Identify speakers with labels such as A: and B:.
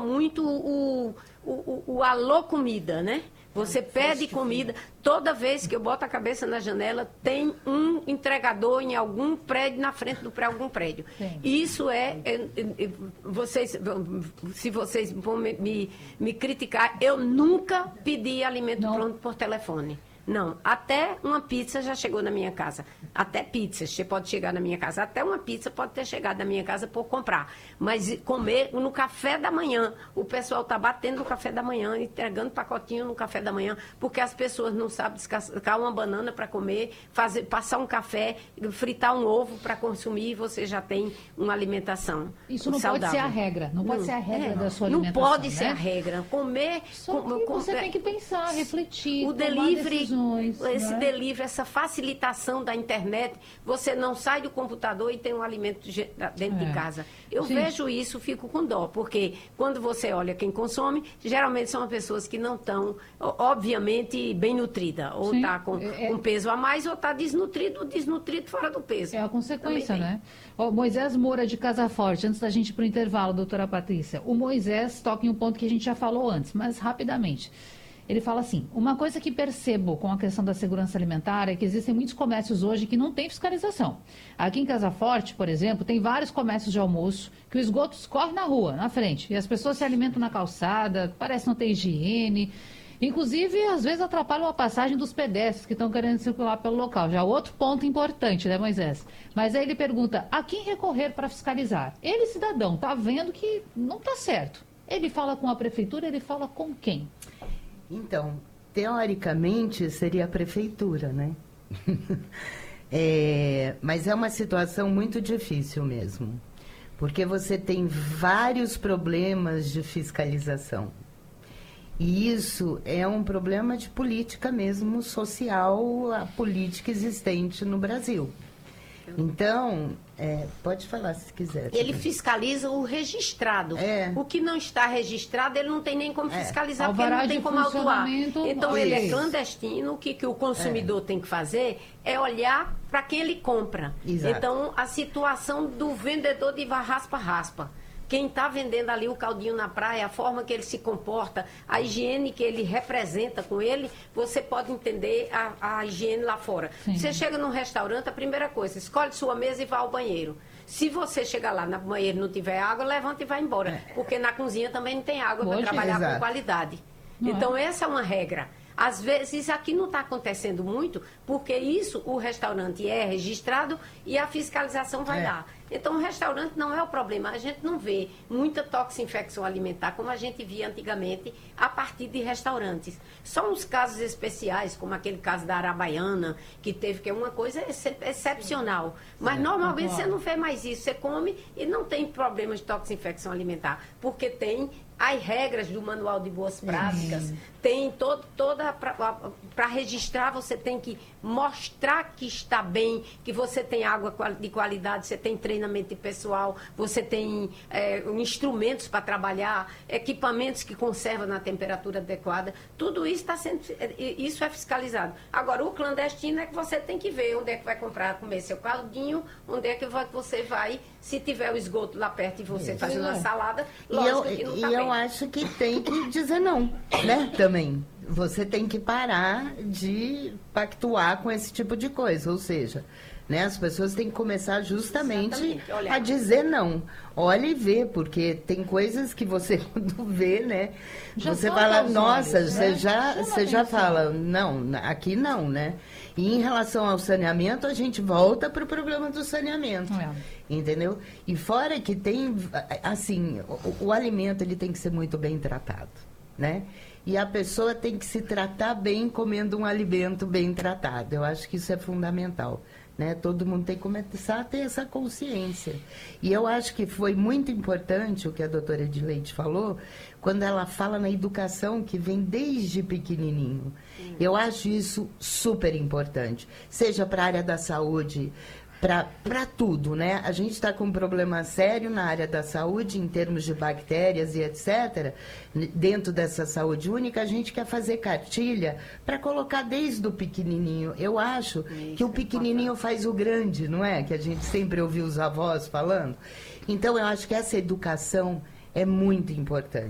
A: muito o alô comida, né? Você pede comida, toda vez que eu boto a cabeça na janela, tem um entregador em algum prédio, na frente do algum prédio.
B: Sim.
A: Isso vocês, se vocês vão me criticar, eu nunca pedi alimento pronto por telefone. Não, até uma pizza já chegou na minha casa. Até pizza, você pode chegar na minha casa. Até uma pizza pode ter chegado na minha casa por comprar. Mas comer no café da manhã, o pessoal está batendo no café da manhã, entregando pacotinho no café da manhã, porque as pessoas não sabem descascar uma banana para comer, passar um café, fritar um ovo para consumir, e você já tem uma alimentação
B: Isso não
A: saudável.
B: pode ser a regra, não pode ser a regra da sua alimentação.
A: Não pode
B: né?
A: ser a regra. Comer...
B: Só que você tem que pensar, refletir,
A: o
B: tomar
A: delivery,
B: decisões.
A: esse
B: né?
A: delivery, essa facilitação da internet, você não sai do computador e tem um alimento dentro de casa. Eu vejo isso, fico com dó, porque quando você olha quem consome, geralmente são pessoas que não estão, obviamente, bem nutridas. Ou está com peso a mais, ou está desnutrido fora do peso.
B: É a consequência, né? Ó, Moisés Moura, de Casa Forte, antes da gente ir para o intervalo, doutora Patrícia, o Moisés toca em um ponto que a gente já falou antes, mas rapidamente. Ele fala assim, uma coisa que percebo com a questão da segurança alimentar é que existem muitos comércios hoje que não têm fiscalização. Aqui em Casa Forte, por exemplo, tem vários comércios de almoço que o esgoto escorre na rua, na frente, e as pessoas se alimentam na calçada, parece não ter higiene. Inclusive, às vezes atrapalham a passagem dos pedestres que estão querendo circular pelo local. Já outro ponto importante, né, Moisés? Mas aí ele pergunta, a quem recorrer para fiscalizar? Ele, cidadão, está vendo que não está certo. Ele fala com a prefeitura, ele fala com quem?
C: Então, teoricamente, seria a prefeitura, né? Mas é uma situação muito difícil mesmo, porque você tem vários problemas de fiscalização. E isso é um problema de política mesmo, social, a política existente no Brasil. Então, pode falar se quiser.
A: Ele fiscaliza o registrado. O que não está registrado, ele não tem nem como fiscalizar, porque ele não tem como autuar. Então, ele é clandestino. O que o consumidor tem que fazer é olhar para quem ele compra.
C: Exato.
A: Então, a situação do vendedor de raspa-raspa. Quem está vendendo ali o caldinho na praia, a forma que ele se comporta, a higiene que ele representa com ele, você pode entender a higiene lá fora.
B: Sim.
A: Você chega num restaurante, a primeira coisa, escolhe sua mesa e vá ao banheiro. Se você chegar lá no banheiro e não tiver água, levanta e vai embora. Porque na cozinha também não tem água para trabalhar com qualidade. Então, essa é uma regra. Às vezes, aqui não está acontecendo muito, porque isso, o restaurante é registrado e a fiscalização vai lá. Então, o restaurante não é o problema. A gente não vê muita toxinfecção alimentar, como a gente via antigamente, a partir de restaurantes. Só uns casos especiais, como aquele caso da Arabaiana, que teve, que é uma coisa excepcional. Mas, normalmente, você não vê mais isso. Você come e não tem problema de toxinfecção alimentar, porque tem as regras do Manual de Boas Práticas, tem toda para registrar, você tem que mostrar que está bem, que você tem água de qualidade, você tem treinamento pessoal, você tem instrumentos para trabalhar, equipamentos que conservam na temperatura adequada, tudo isso isso é fiscalizado. Agora, o clandestino é que você tem que ver onde é que vai comer seu caldinho, onde é que você vai, se tiver o esgoto lá perto e você fazendo uma salada, lógico que não está bem.
C: Eu acho que tem que dizer não, né, também. Você tem que parar de pactuar com esse tipo de coisa, ou seja, né, as pessoas têm que começar justamente a dizer não. Olha e vê, porque tem coisas que você quando vê, né, você fala, nossa, olhos, você já fala, não, aqui não, né? E em relação ao saneamento, a gente volta para o problema do saneamento, entendeu? E fora que tem, assim, o alimento ele tem que ser muito bem tratado, né? E a pessoa tem que se tratar bem comendo um alimento bem tratado. Eu acho que isso é fundamental, né? Todo mundo tem que começar a ter essa consciência. E eu acho que foi muito importante o que a doutora Edileide falou, quando ela fala na educação que vem desde pequenininho. Eu acho isso super importante, seja para a área da saúde, para tudo, né? A gente está com um problema sério na área da saúde, em termos de bactérias e etc. Dentro dessa saúde única, a gente quer fazer cartilha para colocar desde o pequenininho. Eu acho que o pequenininho faz o grande, não é? Que a gente sempre ouviu os avós falando. Então, eu acho que essa educação é muito importante.